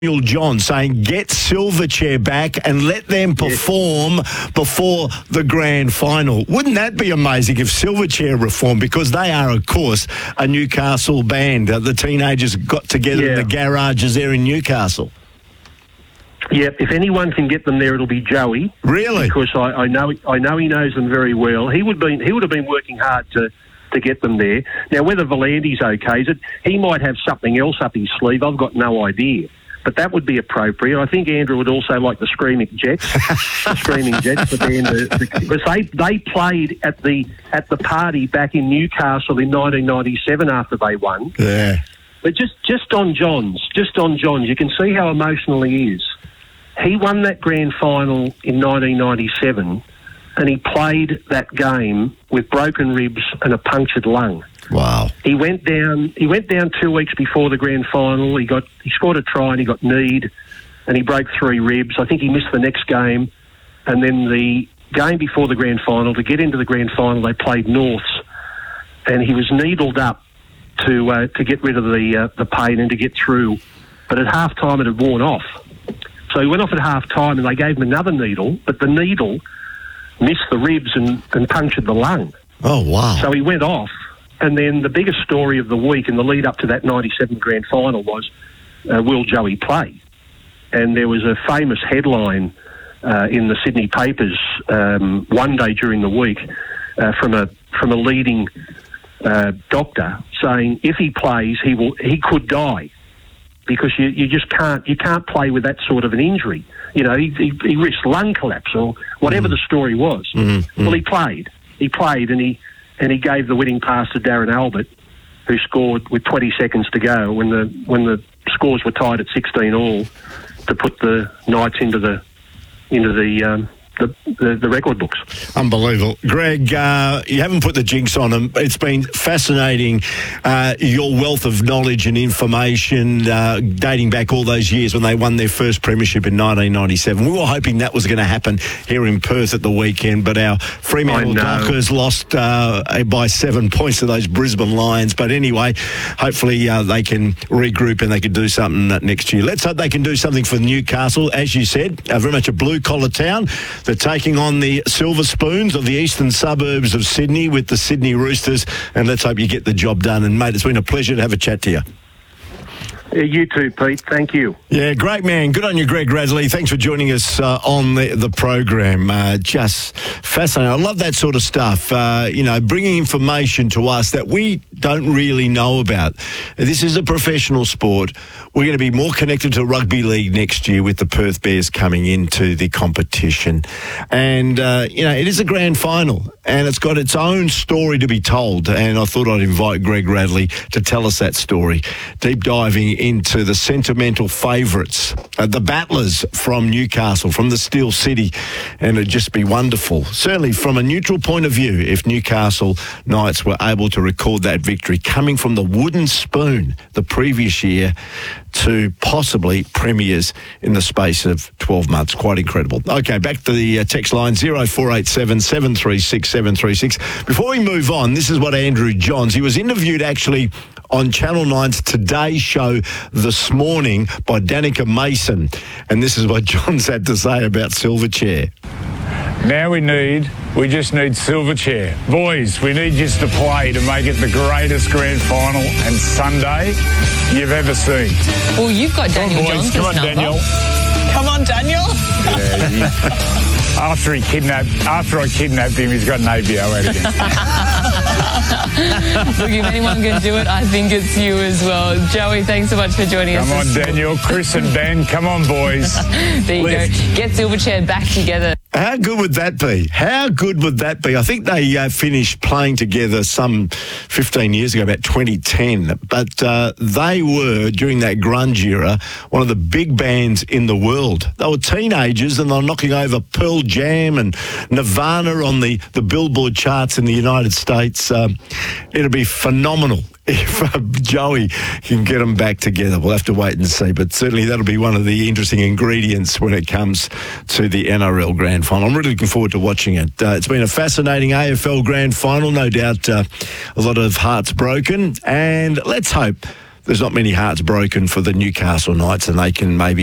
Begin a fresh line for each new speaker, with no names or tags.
John saying, get Silverchair back and let them perform before the grand final. Wouldn't that be amazing if Silverchair reformed? Because they are, of course, a Newcastle band. The teenagers got together in the garages there in Newcastle.
Yeah, if anyone can get them there, it'll be Joey.
Really?
Because I know he knows them very well. He would have been working hard to get them there. Now, whether Volandi's okay, he might have something else up his sleeve. I've got no idea. But that would be appropriate. I think Andrew would also like the Screaming Jets. Because they played at the party back in Newcastle in 1997 after they won.
Yeah.
But just on Johns, you can see how emotional he is. He won that grand final in 1997, and he played that game with broken ribs and a punctured lung.
Wow.
He went down 2 weeks before the grand final. He scored a try and he got kneed and he broke 3 ribs. I think he missed the next game. And then the game before the grand final, to get into the grand final, they played Norths, and he was needled up to get rid of the pain and to get through. But at half time it had worn off. So he went off at half time and they gave him another needle, but the needle missed the ribs and punctured the lung.
Oh, wow.
So he went off. And then the biggest story of the week in the lead up to that 97 grand final was, will Joey play? And there was a famous headline in the Sydney papers one day during the week from a leading doctor saying if he plays, he could die, because you just can't play with that sort of an injury. You know, he risked lung collapse or whatever the story was. Mm-hmm. Well, he played and he gave the winning pass to Darren Albert, who scored with 20 seconds to go when the scores were tied at 16-all, to put the Knights into the record books.
Unbelievable. Greg, you haven't put the jinx on them. It's been fascinating, your wealth of knowledge and information dating back all those years when they won their first premiership in 1997. We were hoping that was going to happen here in Perth at the weekend, but our Fremantle Dockers lost by 7 points to those Brisbane Lions. But anyway, hopefully they can regroup and they can do something next year. Let's hope they can do something for Newcastle. As you said, very much a blue-collar town. They're taking on the Silver Spoons of the eastern suburbs of Sydney with the Sydney Roosters, and let's hope you get the job done. And, mate, it's been a pleasure to have a chat to you.
You too, Pete. Thank you.
Yeah, great man. Good on you, Greg Radley. Thanks for joining us on the program. Just fascinating. I love that sort of stuff, bringing information to us that we don't really know about. This is a professional sport. We're going to be more connected to rugby league next year with the Perth Bears coming into the competition. And, it is a grand final, and it's got its own story to be told. And I thought I'd invite Greg Radley to tell us that story, deep diving into the sentimental favourites, the battlers from Newcastle, from the Steel City, and it'd just be wonderful, certainly from a neutral point of view, if Newcastle Knights were able to record that victory, coming from the wooden spoon the previous year to possibly premiers in the space of 12 months. Quite incredible. Okay, back to the text line, 0487 736 736. Before we move on, this is what Andrew Johns, he was interviewed actually on Channel 9's Today Show this morning by Danica Mason, and this is what Johns had to say about Silverchair.
Now we just need Silverchair. Boys, we need you to play to make it the greatest grand final and Sunday you've ever seen.
Well, you've got Daniel Johns'
Come on,
number.
Daniel.
Come on, Daniel.
Yeah, after I kidnapped him, he's got an ABO out again.
Look, if anyone can do it, I think it's you as well. Joey, thanks so much for joining us.
Come on, Daniel, Chris and Ben. Come on, boys.
There you go. Get Silverchair back together.
How good would that be? How good would that be? I think they finished playing together some 15 years ago, about 2010. But they were, during that grunge era, one of the big bands in the world. They were teenagers and they were knocking over Pearl Jam and Nirvana on the Billboard charts in the United States. It'll be phenomenal if Joey can get them back together. We'll have to wait and see, but certainly that'll be one of the interesting ingredients when it comes to the NRL Grand Final. I'm really looking forward to watching it. It's been a fascinating AFL Grand Final, no doubt a lot of hearts broken, and let's hope there's not many hearts broken for the Newcastle Knights, and they can maybe